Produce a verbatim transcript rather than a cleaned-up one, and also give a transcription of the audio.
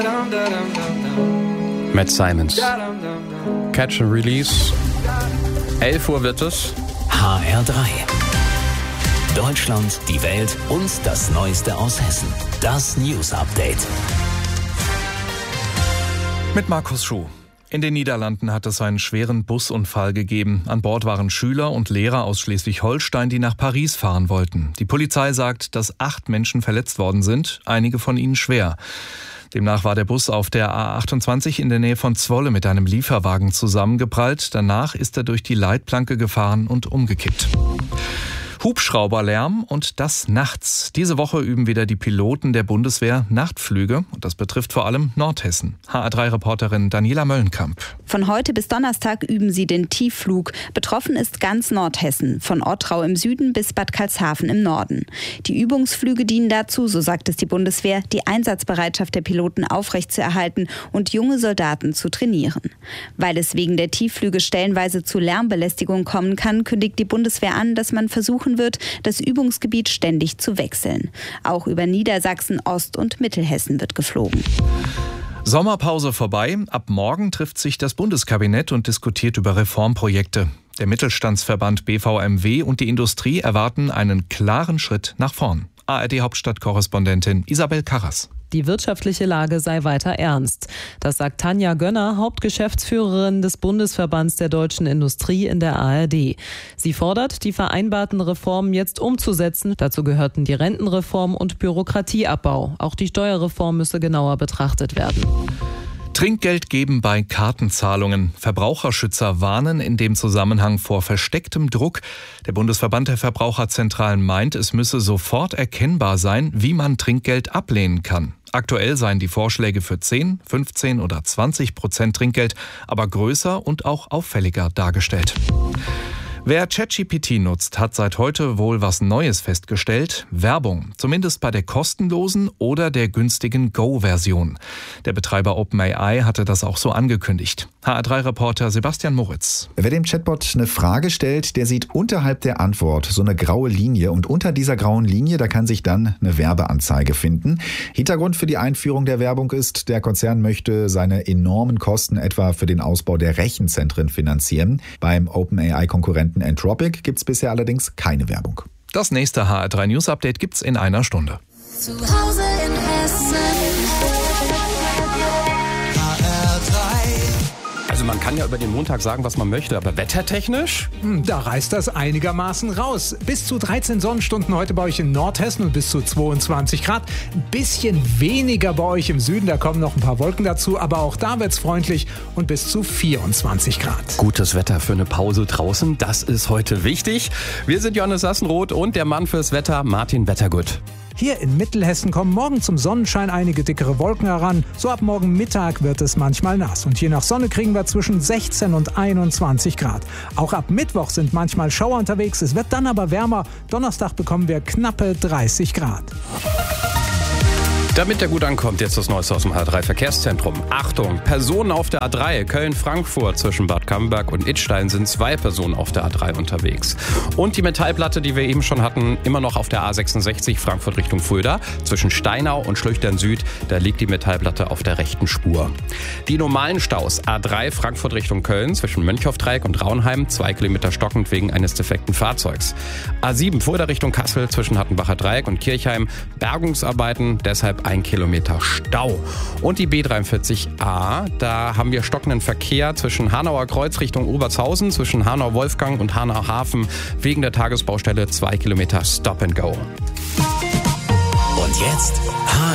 Matt Simons. Catch and Release. elf Uhr wird es. H R drei. Deutschland, die Welt und das Neueste aus Hessen. Das News Update. Mit Markus Schuh. In den Niederlanden hat es einen schweren Busunfall gegeben. An Bord waren Schüler und Lehrer aus Schleswig-Holstein, die nach Paris fahren wollten. Die Polizei sagt, dass acht Menschen verletzt worden sind, einige von ihnen schwer. Demnach war der Bus auf der A achtundzwanzig in der Nähe von Zwolle mit einem Lieferwagen zusammengeprallt. Danach ist er durch die Leitplanke gefahren und umgekippt. Hubschrauberlärm und das nachts. Diese Woche üben wieder die Piloten der Bundeswehr Nachtflüge. Und das betrifft vor allem Nordhessen. H R drei Reporterin Daniela Möllenkamp. Von heute bis Donnerstag üben sie den Tiefflug. Betroffen ist ganz Nordhessen, von Ottrau im Süden bis Bad Karlshafen im Norden. Die Übungsflüge dienen dazu, so sagt es die Bundeswehr, die Einsatzbereitschaft der Piloten aufrechtzuerhalten und junge Soldaten zu trainieren. Weil es wegen der Tiefflüge stellenweise zu Lärmbelästigung kommen kann, kündigt die Bundeswehr an, dass man versuchen wird, das Übungsgebiet ständig zu wechseln. Auch über Niedersachsen, Ost- und Mittelhessen wird geflogen. Sommerpause vorbei. Ab morgen trifft sich das Bundeskabinett und diskutiert über Reformprojekte. Der Mittelstandsverband B V M W und die Industrie erwarten einen klaren Schritt nach vorn. A R D-Hauptstadtkorrespondentin Isabel Karras. Die wirtschaftliche Lage sei weiter ernst. Das sagt Tanja Gönner, Hauptgeschäftsführerin des Bundesverbands der deutschen Industrie in der A R D. Sie fordert, die vereinbarten Reformen jetzt umzusetzen. Dazu gehörten die Rentenreform und Bürokratieabbau. Auch die Steuerreform müsse genauer betrachtet werden. Trinkgeld geben bei Kartenzahlungen. Verbraucherschützer warnen in dem Zusammenhang vor verstecktem Druck. Der Bundesverband der Verbraucherzentralen meint, es müsse sofort erkennbar sein, wie man Trinkgeld ablehnen kann. Aktuell seien die Vorschläge für zehn, fünfzehn oder zwanzig Prozent Trinkgeld aber größer und auch auffälliger dargestellt. Wer ChatGPT nutzt, hat seit heute wohl was Neues festgestellt. Werbung, zumindest bei der kostenlosen oder der günstigen Go-Version. Der Betreiber OpenAI hatte das auch so angekündigt. H R drei Reporter Sebastian Moritz. Wer dem Chatbot eine Frage stellt, der sieht unterhalb der Antwort so eine graue Linie. Und unter dieser grauen Linie, da kann sich dann eine Werbeanzeige finden. Hintergrund für die Einführung der Werbung ist, der Konzern möchte seine enormen Kosten etwa für den Ausbau der Rechenzentren finanzieren. Beim OpenAI-Konkurrenten Anthropic gibt es bisher allerdings keine Werbung. Das nächste H R drei News Update gibt's in einer Stunde. Zu Hause in Hessen. H R drei. Also man kann ja über den Montag sagen, was man möchte, aber wettertechnisch? Da reißt das einigermaßen raus. Bis zu dreizehn Sonnenstunden heute bei euch in Nordhessen und bis zu zweiundzwanzig Grad. Ein bisschen weniger bei euch im Süden, da kommen noch ein paar Wolken dazu, aber auch da wird's freundlich und bis zu vierundzwanzig Grad. Gutes Wetter für eine Pause draußen, das ist heute wichtig. Wir sind Johannes Sassenroth und der Mann fürs Wetter, Martin Wettergut. Hier in Mittelhessen kommen morgen zum Sonnenschein einige dickere Wolken heran. So ab morgen Mittag wird es manchmal nass. Und je nach Sonne kriegen wir zwischen sechzehn und einundzwanzig Grad. Auch ab Mittwoch sind manchmal Schauer unterwegs. Es wird dann aber wärmer. Donnerstag bekommen wir knappe dreißig Grad. Damit der gut ankommt, jetzt das Neueste aus dem H R drei Verkehrszentrum. Achtung, Personen auf der A drei, Köln-Frankfurt zwischen Bad Camberg und Idstein sind zwei Personen auf der A drei unterwegs. Und die Metallplatte, die wir eben schon hatten, immer noch auf der A sechsundsechzig Frankfurt Richtung Fulda. Zwischen Steinau und Schlüchtern Süd, da liegt die Metallplatte auf der rechten Spur. Die normalen Staus, A drei Frankfurt Richtung Köln zwischen Mönchhofdreieck und Raunheim, zwei Kilometer stockend wegen eines defekten Fahrzeugs. A sieben Fulda Richtung Kassel zwischen Hattenbacher Dreieck und Kirchheim, Bergungsarbeiten, deshalb ein Kilometer Stau. Und die B dreiundvierzig A, da haben wir stockenden Verkehr zwischen Hanauer Kreuz Richtung Obertshausen, zwischen Hanau-Wolfgang und Hanau-Hafen wegen der Tagesbaustelle zwei Kilometer Stop and Go. Und jetzt